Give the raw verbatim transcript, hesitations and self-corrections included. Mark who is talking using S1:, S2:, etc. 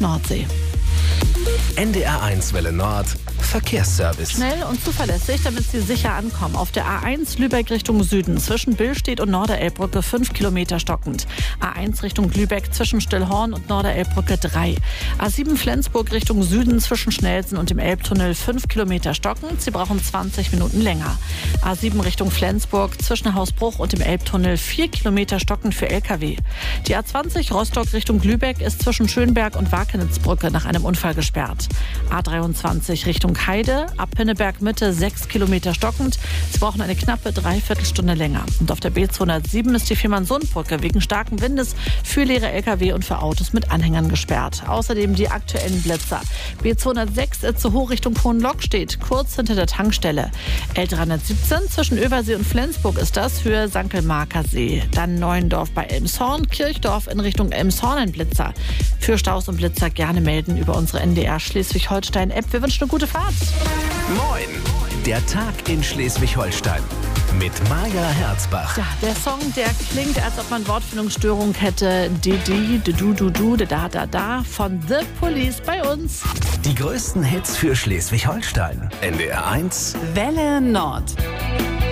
S1: Nordsee.
S2: N D R eins Welle Nord Verkehrsservice.
S1: Schnell und zuverlässig, damit Sie sicher ankommen. Auf der A eins Lübeck Richtung Süden zwischen Billstedt und Norderelbbrücke fünf Kilometer stockend. A eins Richtung Lübeck zwischen Stillhorn und Norderelbbrücke drei. A sieben Flensburg Richtung Süden zwischen Schnelsen und dem Elbtunnel fünf Kilometer stockend. Sie brauchen zwanzig Minuten länger. A sieben Richtung Flensburg zwischen Hausbruch und dem Elbtunnel vier Kilometer stockend für L K W. Die A zwanzig Rostock Richtung Lübeck ist zwischen Schönberg und Wakenitzbrücke nach einem Unfall gesperrt. A dreiundzwanzig Richtung Heide, ab Pinneberg Mitte sechs Kilometer stockend. Sie brauchen eine knappe Dreiviertelstunde länger. Und auf der B zweihundertsieben ist die Fehmarnsundbrücke wegen starken Windes für leere L K W und für Autos mit Anhängern gesperrt. Außerdem die aktuellen Blitzer. B zweihundertsechs Itzehoe Richtung Hohenlock steht kurz hinter der Tankstelle. L dreihundertsiebzehn zwischen Översee und Flensburg ist das Höhe Sankelmarker See. Dann Neuendorf bei Elmshorn, Kirchdorf in Richtung Elmshorn ein Blitzer. Für Staus und Blitzer gerne melden über unsere N D R Schleswig-Holstein-App. Wir wünschen eine gute Fahrt.
S2: Moin, der Tag in Schleswig-Holstein mit Maja Herzbach.
S1: Ja, der Song, der klingt, als ob man Wortfindungsstörung hätte. Didi, du, du, du, da, da, da von The Police bei uns.
S2: Die größten Hits für Schleswig-Holstein. N D R eins
S1: Welle Nord.